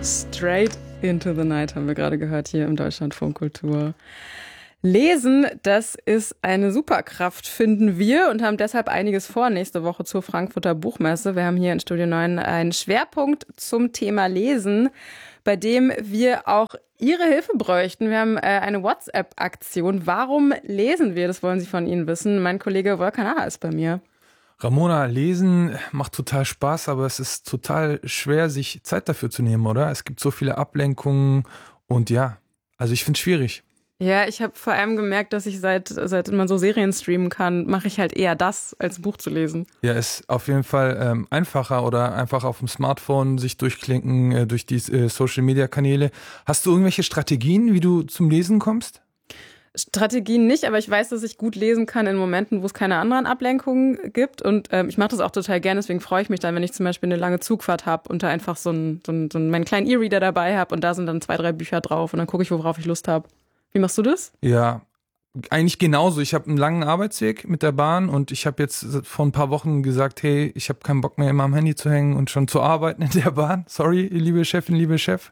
Straight into the Night haben wir gerade gehört hier im Deutschlandfunk Kultur. Lesen, das ist eine Superkraft, finden wir, und haben deshalb einiges vor nächste Woche zur Frankfurter Buchmesse. Wir haben hier in Studio 9 einen Schwerpunkt zum Thema Lesen, bei dem wir auch Ihre Hilfe bräuchten. Wir haben eine WhatsApp-Aktion. Warum lesen wir? Das wollen Sie von Ihnen wissen. Mein Kollege Volkan Ahr ist bei mir. Ramona, Lesen macht total Spaß, aber es ist total schwer, sich Zeit dafür zu nehmen, oder? Es gibt so viele Ablenkungen und ja, also ich finde es schwierig. Ja, ich habe vor allem gemerkt, dass ich seit man so Serien streamen kann, mache ich halt eher das, als ein Buch zu lesen. Ja, ist auf jeden Fall einfacher oder einfach auf dem Smartphone sich durchklicken durch die Social-Media-Kanäle. Hast du irgendwelche Strategien, wie du zum Lesen kommst? Strategien nicht, aber ich weiß, dass ich gut lesen kann in Momenten, wo es keine anderen Ablenkungen gibt, und ich mache das auch total gerne, deswegen freue ich mich dann, wenn ich zum Beispiel eine lange Zugfahrt habe und da einfach so meinen kleinen E-Reader dabei habe und da sind dann 2, 3 Bücher drauf und dann gucke ich, worauf ich Lust habe. Wie machst du das? Ja, eigentlich genauso. Ich habe einen langen Arbeitsweg mit der Bahn und ich habe jetzt vor ein paar Wochen gesagt, hey, ich habe keinen Bock mehr immer am Handy zu hängen und schon zu arbeiten in der Bahn. Sorry, liebe Chefin, liebe Chef.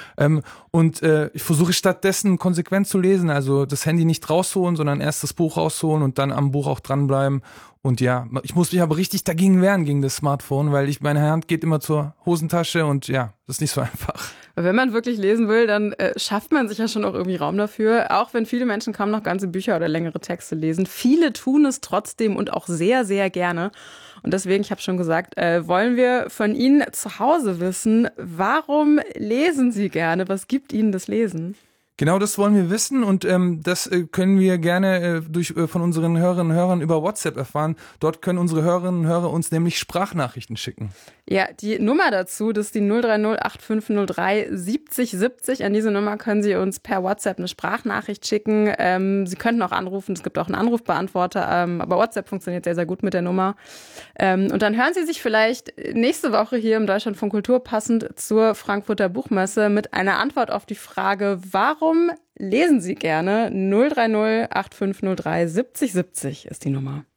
Ich versuche stattdessen konsequent zu lesen, also das Handy nicht rausholen, sondern erst das Buch rausholen und dann am Buch auch dranbleiben. Und ja, ich muss mich aber richtig dagegen wehren, gegen das Smartphone, weil meine Hand geht immer zur Hosentasche und ja, das ist nicht so einfach. Wenn man wirklich lesen will, dann schafft man sich ja schon auch irgendwie Raum dafür. Auch wenn viele Menschen kaum noch ganze Bücher oder längere Texte lesen. Viele tun es trotzdem und auch sehr, sehr gerne. Und deswegen, ich habe schon gesagt, wollen wir von Ihnen zu Hause wissen, warum lesen Sie gerne? Was gibt Ihnen das Lesen? Genau, das wollen wir wissen, und das können wir gerne von unseren Hörerinnen und Hörern über WhatsApp erfahren. Dort können unsere Hörerinnen und Hörer uns nämlich Sprachnachrichten schicken. Ja, die Nummer dazu, das ist die 030 8503 70 70. An diese Nummer können Sie uns per WhatsApp eine Sprachnachricht schicken. Sie könnten auch anrufen, es gibt auch einen Anrufbeantworter, aber WhatsApp funktioniert sehr, sehr gut mit der Nummer. Und dann hören Sie sich vielleicht nächste Woche hier im Deutschlandfunk Kultur passend zur Frankfurter Buchmesse mit einer Antwort auf die Frage, warum lesen Sie gerne? 030 8503 70 70 ist die Nummer.